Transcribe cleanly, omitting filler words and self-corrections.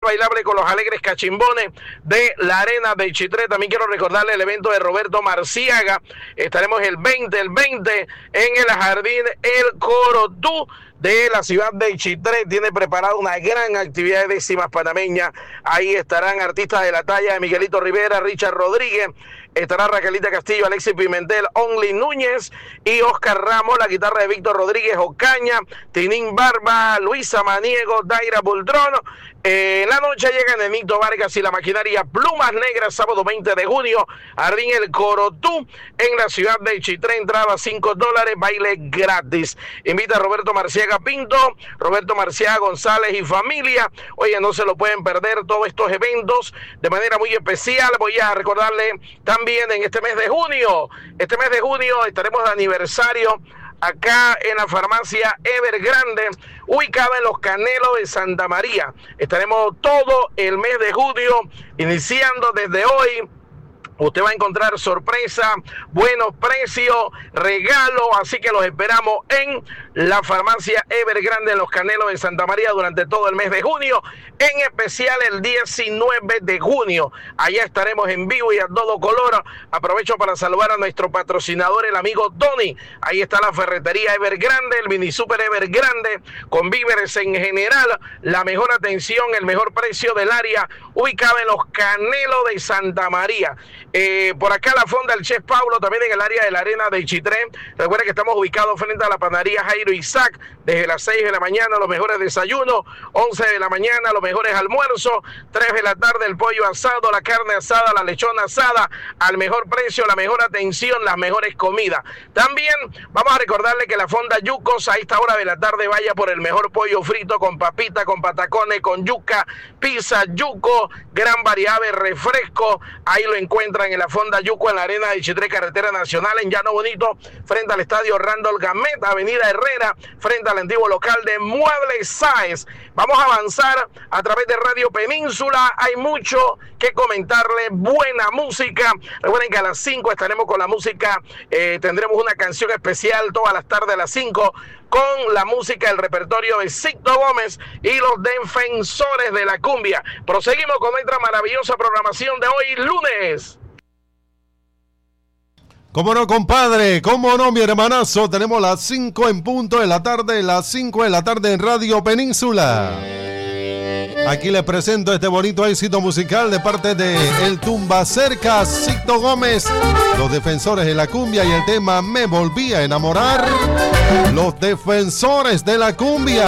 bailable con los alegres cachimbones de la Arena de Chitré. También quiero recordarle el evento de Roberto Marciaga. Estaremos el 20 en el Jardín El Corotú de la ciudad de Chitré. Tiene preparada una gran actividad de décimas panameñas. Ahí estarán artistas de la talla de Miguelito Rivera, Richard Rodríguez, estará Raquelita Castillo, Alexis Pimentel, Only Núñez y Oscar Ramos, la guitarra de Víctor Rodríguez Ocaña, Tinín Barba, Luisa Maniego, Daira Bultrón. La noche llegan Enito Vargas y la maquinaria Plumas Negras, sábado 20 de junio, Jardín El Corotú, en la ciudad de Chitré. Entrada $5, baile gratis. Invita a Roberto Marciaga Pinto, Roberto Marciaga González y familia. Oye, no se lo pueden perder todos estos eventos de manera muy especial. Voy a recordarle también en este mes de junio estaremos de aniversario acá en la farmacia Evergrande, ubicada en Los Canelos de Santa María. Estaremos todo el mes de junio, iniciando desde hoy. Usted va a encontrar sorpresa, buenos precios, regalos, así que los esperamos en la farmacia Evergrande en Los Canelos de Santa María durante todo el mes de junio, en especial el 19 de junio. Allá estaremos en vivo y a todo color. Aprovecho para saludar a nuestro patrocinador, el amigo Tony. Ahí está la ferretería Evergrande, el mini super Evergrande, con víveres en general, la mejor atención, el mejor precio del área, ubicada en Los Canelos de Santa María. Por acá la fonda del Chef Paulo, también en el área de la Arena de Chitré. Recuerden que estamos ubicados frente a la panadería Jairo Isaac, desde las 6 de la mañana los mejores desayunos, 11 de la mañana los mejores almuerzos, 3 de la tarde el pollo asado, la carne asada, la lechona asada, al mejor precio, la mejor atención, las mejores comidas. También vamos a recordarle que la fonda Yucos a esta hora de la tarde vaya por el mejor pollo frito con papita, con patacones, con yuca, pizza, yuco, gran variedad de refresco. Ahí lo encuentran en la fonda Yuco, en la Arena de Chitré, carretera nacional, en Llano Bonito, frente al estadio Randall Gamet, avenida Herrera, frente al antiguo local de Muebles Sáez. Vamos a avanzar a través de Radio Península. Hay mucho que comentarle, buena música. Recuerden que a las 5 estaremos con la música, tendremos una canción especial todas las tardes a las 5 con la música del repertorio de Sixto Gómez y los defensores de la cumbia. Proseguimos con nuestra maravillosa programación de hoy, lunes. ¿Cómo no, compadre? ¿Cómo no, mi hermanazo? Tenemos las 5 en punto de la tarde, las 5 de la tarde en Radio Península. Aquí les presento este bonito éxito musical de parte de El Tumba Cerca, Sixto Gómez, los defensores de la cumbia y el tema Me Volví a Enamorar, los defensores de la cumbia.